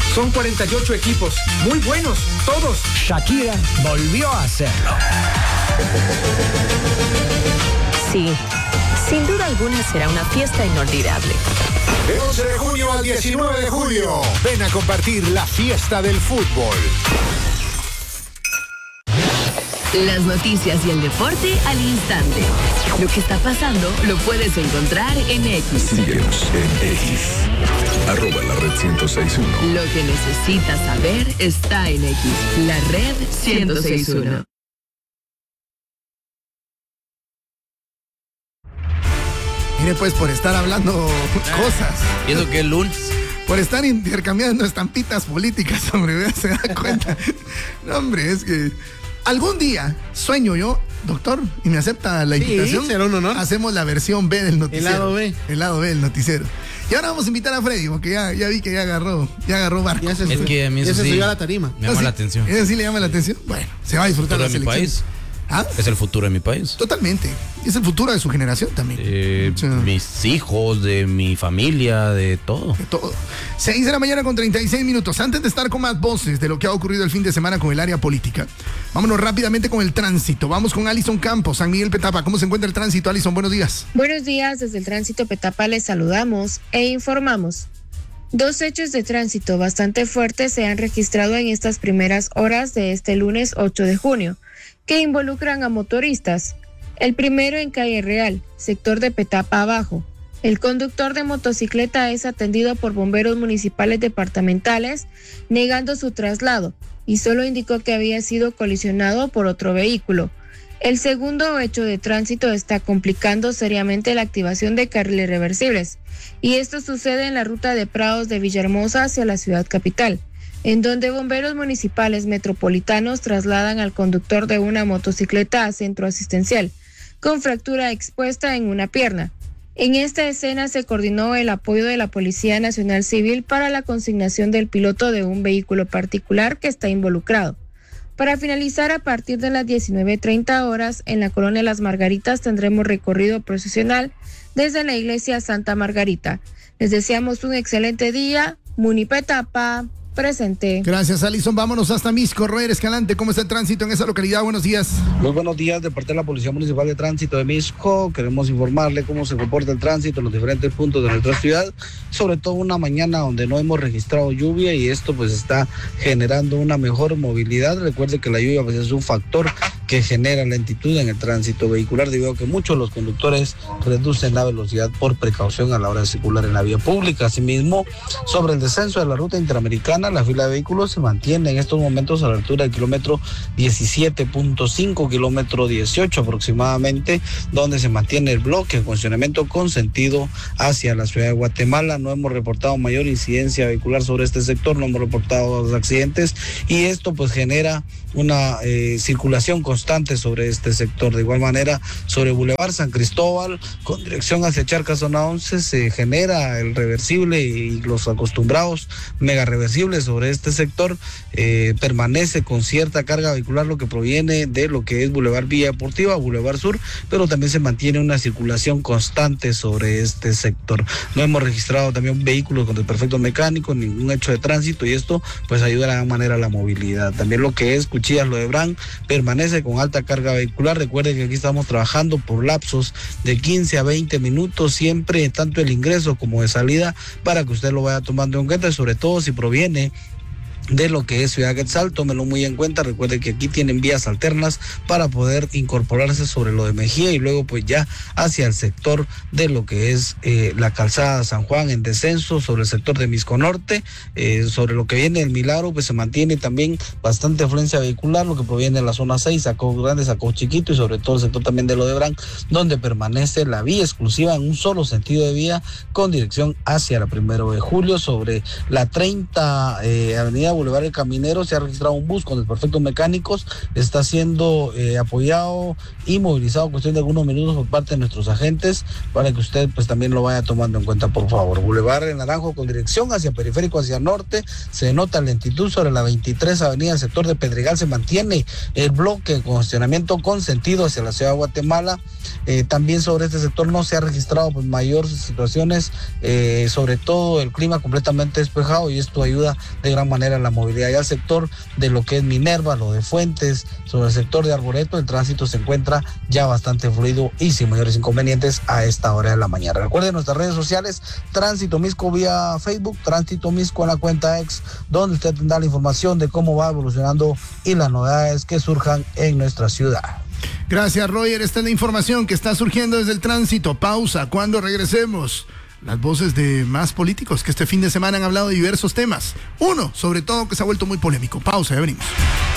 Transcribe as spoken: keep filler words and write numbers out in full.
Son cuarenta y ocho equipos, muy buenos, todos. Shakira volvió a hacerlo. Sí, sin duda alguna será una fiesta inolvidable. De once de junio al diecinueve de julio, ven a compartir la fiesta del fútbol. Las noticias y el deporte al instante. Lo que está pasando lo puedes encontrar en X. Síguenos en X. Arroba la red ciento seis punto uno. Lo que necesitas saber está en X. La red ciento seis punto uno. Mire, pues, por estar hablando cosas. ¿Y eso qué, lunes? Por estar intercambiando estampitas políticas, hombre, ¿verdad? ¿Se da cuenta? No, hombre, es que algún día sueño yo, doctor, y me acepta la invitación. Sí, será un honor. Hacemos la versión B del noticiero. El lado B. El lado B del noticiero. Y ahora vamos a invitar a Freddy, porque ya, ya vi que ya agarró, ya agarró barco. Ya se, Es que a mí eso ya se sí subió a la tarima. me llama ¿Ah, la sí? atención. ¿Eso sí le llama la atención? Bueno, se va a disfrutar la ¿El futuro de mi selección. país? ¿Ah? Es el futuro de mi país. Totalmente. Es el futuro de su generación también. Eh, O sea, mis hijos, de mi familia, de todo. de todo. seis de la mañana con treinta y seis minutos. Antes de estar con más voces de lo que ha ocurrido el fin de semana con el área política, vámonos rápidamente con el tránsito. Vamos con Alison Campos, San Miguel Petapa. ¿Cómo se encuentra el tránsito, Alison? Buenos días. Buenos días, desde el tránsito Petapa les saludamos e informamos. Dos hechos de tránsito bastante fuertes se han registrado en estas primeras horas de este lunes ocho de junio, que involucran a motoristas. El primero en Calle Real, sector de Petapa Abajo. El conductor de motocicleta es atendido por bomberos municipales departamentales, negando su traslado, y solo indicó que había sido colisionado por otro vehículo. El segundo hecho de tránsito está complicando seriamente la activación de carriles reversibles, y esto sucede en la ruta de Prados de Villahermosa hacia la ciudad capital, en donde bomberos municipales metropolitanos trasladan al conductor de una motocicleta a centro asistencial, con fractura expuesta en una pierna. En esta escena se coordinó el apoyo de la Policía Nacional Civil para la consignación del piloto de un vehículo particular que está involucrado. Para finalizar, a partir de las diecinueve treinta horas, en la colonia Las Margaritas tendremos recorrido procesional desde la iglesia Santa Margarita. Les deseamos un excelente día. Muni Petapa, presente. Gracias, Alison. Vámonos hasta Misco. Roer Escalante, ¿cómo está el tránsito en esa localidad? Buenos días. Muy buenos días, de parte de la Policía Municipal de Tránsito de Misco. Queremos informarle cómo se comporta el tránsito en los diferentes puntos de nuestra ciudad, sobre todo una mañana donde no hemos registrado lluvia y esto pues está generando una mejor movilidad. Recuerde que la lluvia pues es un factor que genera lentitud en el tránsito vehicular debido a que muchos de los conductores reducen la velocidad por precaución a la hora de circular en la vía pública. Asimismo, sobre el descenso de la ruta interamericana, la fila de vehículos se mantiene en estos momentos a la altura del kilómetro diecisiete punto cinco, kilómetro dieciocho aproximadamente, donde se mantiene el bloque en funcionamiento con sentido hacia la ciudad de Guatemala. No hemos reportado mayor incidencia vehicular sobre este sector, no hemos reportado accidentes y esto pues genera una eh, circulación constante sobre este sector. De igual manera, sobre Boulevard San Cristóbal, con dirección hacia Charcas zona once, se genera el reversible y los acostumbrados mega reversibles sobre este sector. Eh, permanece con cierta carga vehicular, lo que proviene de lo que es Boulevard Villa Deportiva, Boulevard Sur, pero también se mantiene una circulación constante sobre este sector. No hemos registrado también vehículos con desperfectos mecánicos, ningún hecho de tránsito y esto pues ayuda de gran manera a la movilidad. También lo que es Cuchillas Lodebrán permanece con alta carga vehicular. Recuerde que aquí estamos trabajando por lapsos de quince a veinte minutos, siempre tanto el ingreso como de salida, para que usted lo vaya tomando en cuenta, sobre todo si proviene de lo que es Ciudad Quetzal, tómelo muy en cuenta. Recuerde que aquí tienen vías alternas para poder incorporarse sobre lo de Mejía y luego pues ya hacia el sector de lo que es eh, la calzada San Juan en descenso, sobre el sector de Misco Norte, eh, sobre lo que viene el Milagro pues se mantiene también bastante afluencia vehicular, lo que proviene de la zona seis, Saco Grande, Saco Chiquito y sobre todo el sector también de Lodebrán, donde permanece la vía exclusiva en un solo sentido de vía con dirección hacia la primero de julio, sobre la treinta eh, avenida Boulevard El Caminero, se ha registrado un bus con desperfectos mecánicos, está siendo eh, apoyado y movilizado en cuestión de algunos minutos por parte de nuestros agentes, para que usted pues también lo vaya tomando en cuenta, por favor. Boulevard El Naranjo con dirección hacia Periférico, hacia norte, se nota lentitud sobre la veintitrés Avenida, el sector de Pedregal, se mantiene el bloque de congestionamiento con sentido hacia la ciudad de Guatemala. Eh, también sobre este sector no se ha registrado pues, mayores situaciones, eh, sobre todo el clima completamente despejado, y esto ayuda de gran manera a la movilidad. Y al sector de lo que es Minerva, lo de Fuentes, sobre el sector de Arboreto, el tránsito se encuentra ya bastante fluido y sin mayores inconvenientes a esta hora de la mañana. Recuerden nuestras redes sociales, Tránsito Misco vía Facebook, Tránsito Misco en la cuenta X, donde usted tendrá la información de cómo va evolucionando y las novedades que surjan en nuestra ciudad. Gracias, Roger. Esta es la información que está surgiendo desde el tránsito. Pausa. Cuando regresemos, las voces de más políticos que este fin de semana han hablado de diversos temas. Uno, sobre todo, que se ha vuelto muy polémico. Pausa, ya venimos.